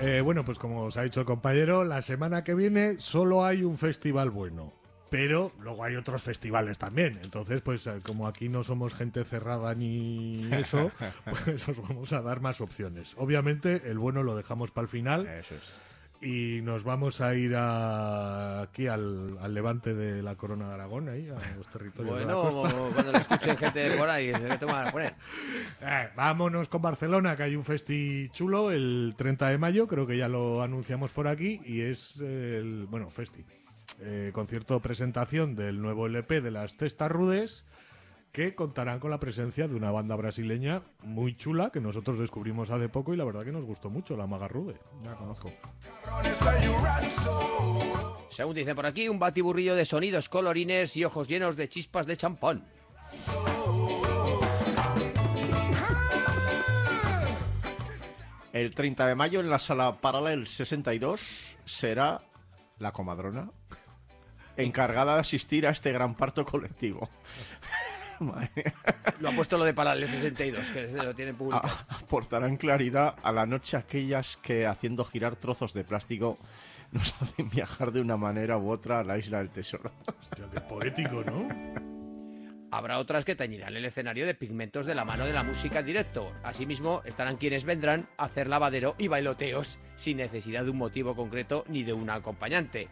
Bueno, pues como os ha dicho el compañero, la semana que viene solo hay un festival bueno. Pero luego hay otros festivales también. Entonces, pues como aquí no somos gente cerrada ni eso, pues os vamos a dar más opciones. Obviamente, el bueno lo dejamos para el final. Eso es. Y nos vamos a ir aquí al levante de la Corona de Aragón, ahí, a los territorios de la costa. Cuando lo escuchen gente de por ahí, ¿qué te van a poner? Vámonos con Barcelona, que hay un festi chulo el 30 de mayo, creo que ya lo anunciamos por aquí, y es el, bueno, festi. Concierto presentación del nuevo LP de las Testas Rudes, que contarán con la presencia de una banda brasileña muy chula que nosotros descubrimos hace poco y la verdad que nos gustó mucho, la Maga Rude. Ya la conozco. Según dice por aquí, un batiburrillo de sonidos, colorines y ojos llenos de chispas de champán. El 30 de mayo en la sala Paralel 62 será la comadrona encargada de asistir a este gran parto colectivo. Lo ha puesto lo de Paralel 62, que lo tiene publicado. Aportarán claridad a la noche aquellas que, haciendo girar trozos de plástico, nos hacen viajar de una manera u otra a la isla del tesoro. Hostia, qué poético, ¿no? Habrá otras que teñirán el escenario de pigmentos de la mano de la música en directo. Asimismo, estarán quienes vendrán a hacer lavadero y bailoteos sin necesidad de un motivo concreto ni de un acompañante.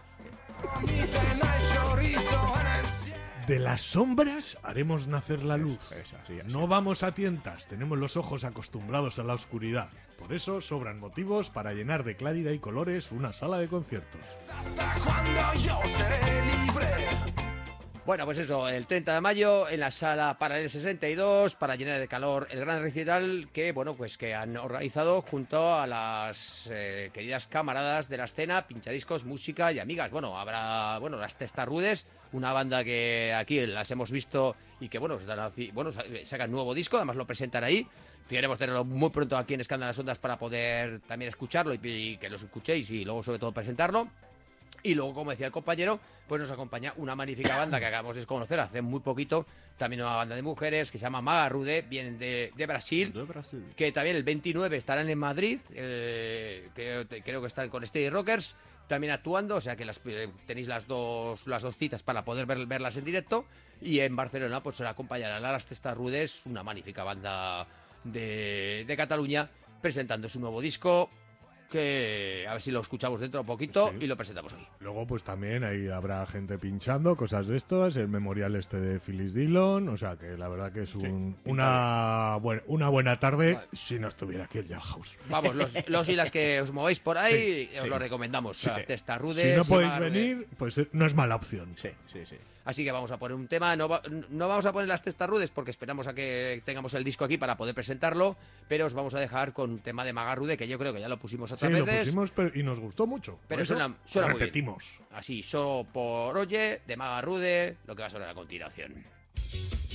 De las sombras haremos nacer la luz. Así. No vamos a tientas, tenemos los ojos acostumbrados a la oscuridad. Por eso sobran motivos para llenar de claridad y colores una sala de conciertos. Hasta cuando yo seré libre. Bueno, pues eso, el 30 de mayo en la sala Paralel 62 para llenar de calor el gran recital que, bueno, pues que han organizado junto a las queridas camaradas de la escena, pinchadiscos, música y amigas. Bueno, habrá, bueno, las Testas Rudes, una banda que aquí las hemos visto y que, bueno, sacan nuevo disco, además lo presentan ahí. Queremos tenerlo muy pronto aquí en Escándalo las Ondas para poder también escucharlo y que los escuchéis y luego sobre todo presentarlo. Y luego, como decía el compañero, pues nos acompaña una magnífica banda que acabamos de conocer hace muy poquito, también una banda de mujeres que se llama Maga Rude, vienen de Brasil, que también el 29 estarán en Madrid, creo que están con Steady Rockers, también actuando, o sea que tenéis las dos citas para poder verlas en directo, y en Barcelona pues se la acompañarán a las Testas Rudes, una magnífica banda de Cataluña, presentando su nuevo disco, que a ver si lo escuchamos dentro de un poquito y lo presentamos hoy. Luego pues también ahí habrá gente pinchando cosas de estas, el memorial este de Phyllis Dillon, o sea que la verdad que es una buena tarde, vale, si no estuviera aquí el Jailhouse. Vamos, los y las que os movéis por ahí, os lo recomendamos. Testas Rudes, si no podéis venir, pues no es mala opción. Sí. Así que vamos a poner un tema, no vamos a poner las Testas Rudes porque esperamos a que tengamos el disco aquí para poder presentarlo, pero os vamos a dejar con un tema de Maga Rude que yo creo que ya lo pusimos otras veces. Lo pusimos y nos gustó mucho. Pero suena repetimos. Muy bien. Así, solo por Oye, de Maga Rude, lo que va a sonar a continuación.